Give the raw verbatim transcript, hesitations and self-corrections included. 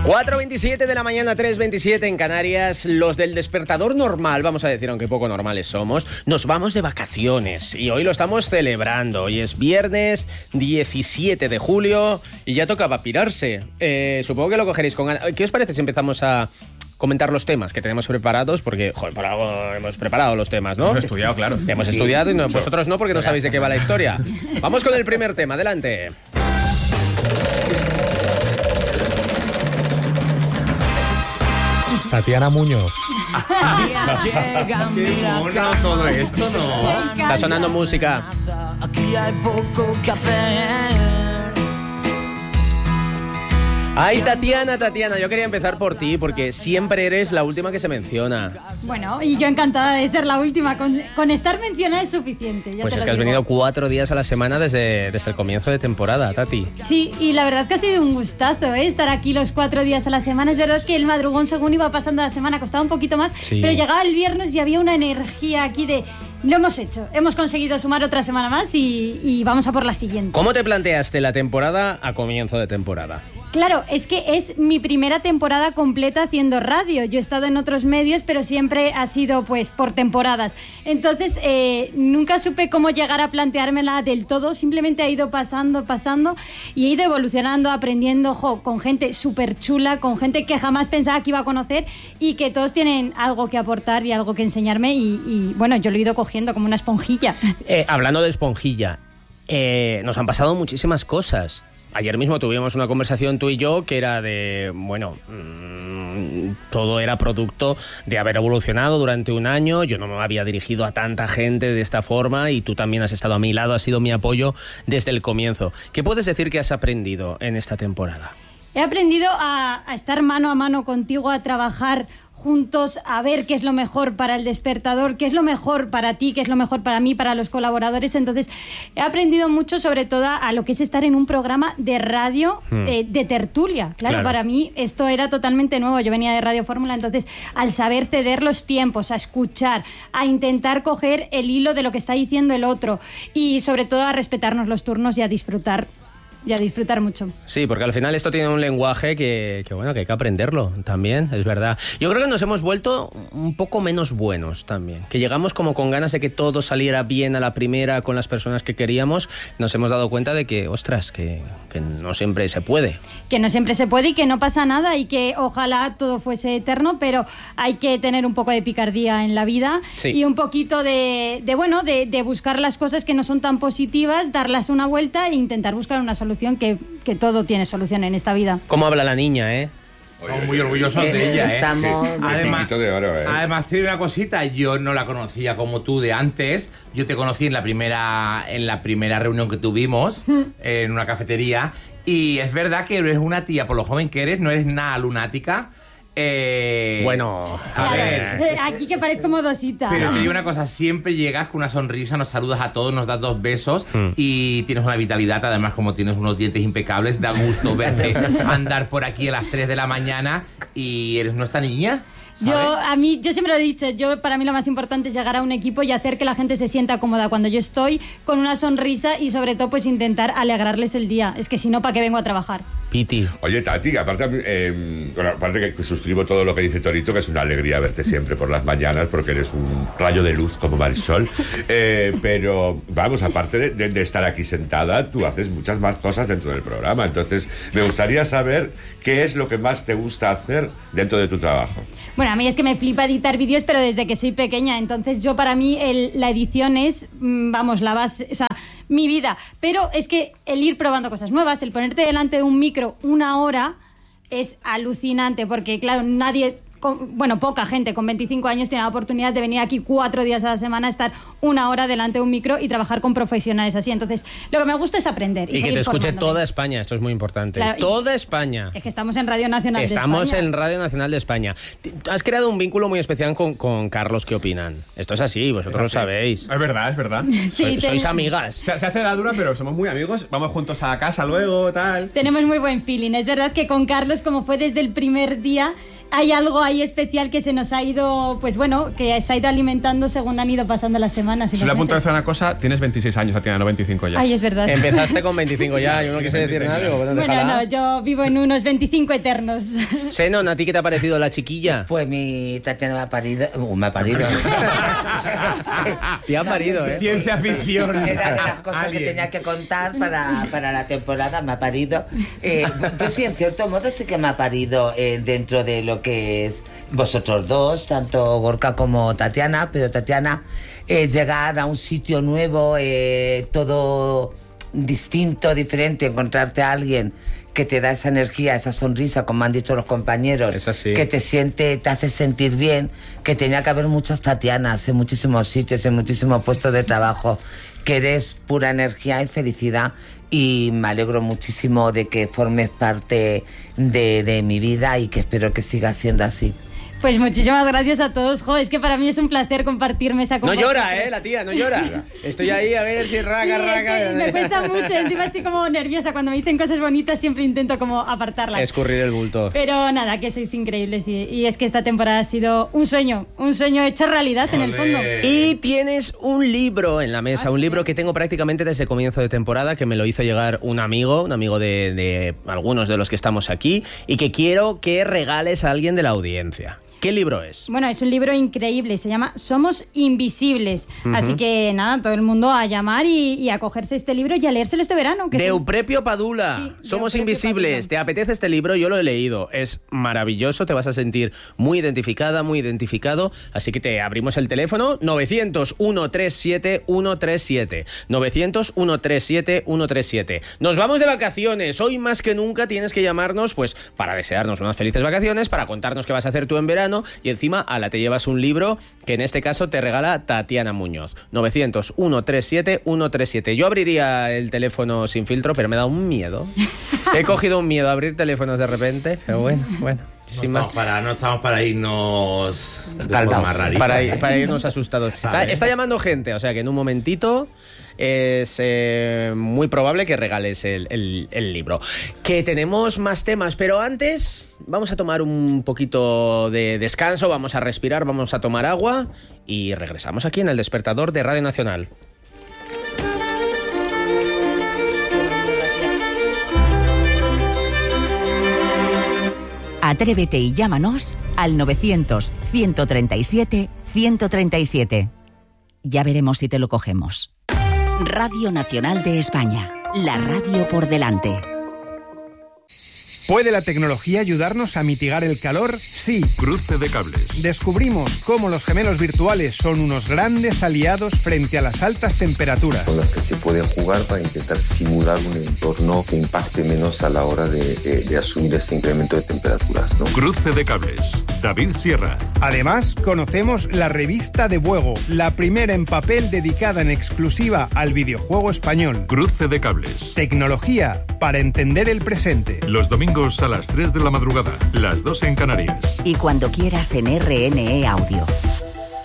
cuatro veintisiete de la mañana, tres veintisiete en Canarias. Los del despertador normal, vamos a decir, aunque poco normales somos, nos vamos de vacaciones y hoy lo estamos celebrando. Hoy es viernes diecisiete de julio y ya tocaba pirarse. Eh, supongo que lo cogeréis con ganas. ¿Qué os parece si empezamos a comentar los temas que tenemos preparados? Porque, joder, por algo hemos preparado los temas, ¿no? Hemos estudiado, claro. Hemos sí. estudiado y no, vosotros no, porque no sabéis de qué va la historia. Vamos con el primer tema, adelante. Tatiana Muñoz. Qué mono todo esto, ¿no? Está sonando música. Aquí hay poco que hacer. Ay, Tatiana, Tatiana, yo quería empezar por ti, porque siempre eres la última que se menciona. Bueno, y yo encantada de ser la última. Con, con estar mencionada es suficiente. Ya Pues te es lo que has digo. venido cuatro días a la semana desde, desde el comienzo de temporada, Tati. Sí, y la verdad que ha sido un gustazo, ¿eh? Estar aquí los cuatro días a la semana. Es verdad que el madrugón, según iba pasando la semana, costaba un poquito más, Sí. pero llegaba el viernes y había una energía aquí de... Lo hemos hecho, hemos conseguido sumar otra semana más y, y vamos a por la siguiente. ¿Cómo te planteaste la temporada a comienzo de temporada? Claro, es que es mi primera temporada completa haciendo radio. Yo he estado en otros medios, pero siempre ha sido pues por temporadas. Entonces, eh, nunca supe cómo llegar a planteármela del todo. Simplemente ha ido pasando, pasando y he ido evolucionando, aprendiendo jo, con gente súper chula, con gente que jamás pensaba que iba a conocer y que todos tienen algo que aportar y algo que enseñarme y, y bueno, yo lo he ido cogiendo como una esponjilla. Eh, hablando de esponjilla, eh, nos han pasado muchísimas cosas. Ayer mismo tuvimos una conversación tú y yo que era de, bueno, mmm, todo era producto de haber evolucionado durante un año. Yo no me había dirigido a tanta gente de esta forma y tú también has estado a mi lado, has sido mi apoyo desde el comienzo. ¿Qué puedes decir que has aprendido en esta temporada? He aprendido a, a estar mano a mano contigo, a trabajar juntos, a ver qué es lo mejor para el despertador, qué es lo mejor para ti, qué es lo mejor para mí, para los colaboradores. Entonces, he aprendido mucho, sobre todo, a lo que es estar en un programa de radio, hmm. eh, de tertulia. Claro, claro, para mí esto era totalmente nuevo. Yo venía de Radio Fórmula, entonces, al saber ceder los tiempos, a escuchar, a intentar coger el hilo de lo que está diciendo el otro y, sobre todo, a respetarnos los turnos y a disfrutar y a disfrutar mucho. Sí, porque al final esto tiene un lenguaje que, que, bueno, que hay que aprenderlo también, es verdad. Yo creo que nos hemos vuelto un poco menos buenos también, que llegamos como con ganas de que todo saliera bien a la primera con las personas que queríamos. Nos hemos dado cuenta de que, ostras, que, que no siempre se puede. Que no siempre se puede y que no pasa nada y que ojalá todo fuese eterno, pero hay que tener un poco de picardía en la vida, sí, y un poquito de, de bueno, de, de buscar las cosas que no son tan positivas, darlas una vuelta e intentar buscar una solución. Que, que todo tiene solución en esta vida. ¿Cómo habla la niña, eh? Estamos muy orgullosos eh, de ella, estamos... ¿eh? Además, de oro, ¿eh? además, tiene una cosita, yo no la conocía como tú de antes. Yo te conocí en la primera, en la primera reunión que tuvimos, en una cafetería, y es verdad que eres una tía, por lo joven que eres, no eres nada lunática. Eh, bueno, a ver. ver. Aquí que parezco modosita. Pero te digo una cosa, siempre llegas con una sonrisa, nos saludas a todos, nos das dos besos mm. y tienes una vitalidad, además como tienes unos dientes impecables, da gusto verte andar por aquí a las tres de la mañana y eres nuestra niña. ¿sabes? Yo, a mí, yo siempre lo he dicho, yo, para mí lo más importante es llegar a un equipo y hacer que la gente se sienta cómoda cuando yo estoy, con una sonrisa y sobre todo pues intentar alegrarles el día. Es que si no, ¿para qué vengo a trabajar? Piti. Oye, Tati, aparte, eh, bueno, aparte que suscribo todo lo que dice Torito, que es una alegría verte siempre por las mañanas, porque eres un rayo de luz como Marisol. Eh, pero, vamos, aparte de, de, de estar aquí sentada, tú haces muchas más cosas dentro del programa. Entonces, me gustaría saber qué es lo que más te gusta hacer dentro de tu trabajo. Bueno, a mí es que me flipa editar vídeos, pero desde que soy pequeña. Entonces, yo para mí el, la edición es, vamos, la base, o sea, mi vida. Pero es que el ir probando cosas nuevas, el ponerte delante de un micro una hora es alucinante, porque claro, nadie... Con, bueno, poca gente con veinticinco años tiene la oportunidad de venir aquí cuatro días a la semana, estar una hora delante de un micro y trabajar con profesionales así. Entonces, lo que me gusta es aprender. Y, y que te escuche formándome. Toda España, esto es muy importante. Claro, toda España. Es que estamos en Radio Nacional estamos de España. Estamos en Radio Nacional de España. Has creado un vínculo muy especial con, con Carlos, ¿qué opinan? Esto es así, vosotros es así. Lo sabéis. Es verdad, es verdad. Sí, sois, ten... sois amigas. Se, se hace la dura, pero somos muy amigos. Vamos juntos a casa luego, tal. Tenemos muy buen feeling. Es verdad que con Carlos, como fue desde el primer día, hay algo ahí especial que se nos ha ido, pues bueno, que se ha ido alimentando según han ido pasando las semanas. Si le apunto a decir una cosa, tienes veintiséis años, Tatiana, no veinticinco ya. Ay, es verdad. Empezaste con veinticinco ya, yo no quise decir nada. Digo, bueno, Bueno, déjala. no, yo vivo en unos veinticinco eternos. Senon, ¿a ti qué te ha parecido la chiquilla? Pues mi Tatiana me ha parido. Uh, me ha parido. Te ha parido, ¿eh? Ciencia ficción. Era de las cosas Alien. que tenía que contar para, para la temporada, me ha parido. Eh, pues sí, en cierto modo sí que me ha parido eh, dentro de lo que es vosotros dos, tanto Gorka como Tatiana, pero Tatiana, eh, llegar a un sitio nuevo, eh, todo distinto, diferente, encontrarte a alguien que te da esa energía, esa sonrisa, como han dicho los compañeros, Es así. que te siente, te hace sentir bien, que tenía que haber muchas Tatianas en muchísimos sitios, en muchísimos puestos de trabajo, que eres pura energía y felicidad, y me alegro muchísimo de que formes parte de, de mi vida y que espero que siga siendo así. Pues muchísimas gracias a todos, jo, es que para mí es un placer compartir mesa con No vosotros. llora, ¿eh? La tía, no llora. Estoy ahí a ver si raca, Sí, es raca. que me cuesta mucho, encima estoy como nerviosa. Cuando me dicen cosas bonitas siempre intento como apartarlas. Escurrir el bulto. Pero nada, que sois increíbles y, y es que esta temporada ha sido un sueño, un sueño hecho realidad en el fondo. Y tienes un libro en la mesa, Ah, un sí. libro que tengo prácticamente desde comienzo de temporada, que me lo hizo llegar un amigo, un amigo de, de algunos de los que estamos aquí, y que quiero que regales a alguien de la audiencia. ¿Qué libro es? Bueno, es un libro increíble, se llama Somos Invisibles. Así que nada, todo el mundo a llamar y, y a cogerse este libro y a leérselo este verano. Que De sí. Euprepio Padula. Sí, de Somos Euprepio Invisibles. Padula. ¿Te apetece este libro? Yo lo he leído. Es maravilloso, te vas a sentir muy identificada, muy identificado. Así que te abrimos el teléfono novecientos, ciento treinta y siete, ciento treinta y siete. novecientos, ciento treinta y siete, ciento treinta y siete. Nos vamos de vacaciones. Hoy más que nunca tienes que llamarnos pues para desearnos unas felices vacaciones, para contarnos qué vas a hacer tú en verano y encima a la te llevas un libro que en este caso te regala Tatiana Muñoz. novecientos, ciento treinta y siete, ciento treinta y siete. Yo abriría el teléfono sin filtro, pero me da un miedo. He cogido un miedo a abrir teléfonos de repente, pero bueno, bueno. No Sin estamos, más. para, no estamos para irnos de Caldaos. forma rarita. Para, ir- para irnos asustados. Está, ¿Sabes? está llamando gente, o sea que en un momentito es eh, muy probable que regales el, el- el libro. Que tenemos más temas, pero antes vamos a tomar un poquito de descanso, vamos a respirar, vamos a tomar agua y regresamos aquí en El Despertador de Radio Nacional. Atrévete y llámanos al novecientos, ciento treinta y siete, ciento treinta y siete. Ya veremos si te lo cogemos. Radio Nacional de España. La radio por delante. ¿Puede la tecnología ayudarnos a mitigar el calor? Sí. Cruce de cables. Descubrimos cómo los gemelos virtuales son unos grandes aliados frente a las altas temperaturas. Con las que se puede jugar para intentar simular un entorno que impacte menos a la hora de, de, de asumir este incremento de temperaturas, ¿no? Cruce de cables. David Sierra. Además, conocemos la revista de Buego, la primera en papel dedicada en exclusiva al videojuego español. Cruce de cables. Tecnología para entender el presente. Los domingos a las tres de la madrugada, las dos en Canarias. Y cuando quieras en R N E Audio.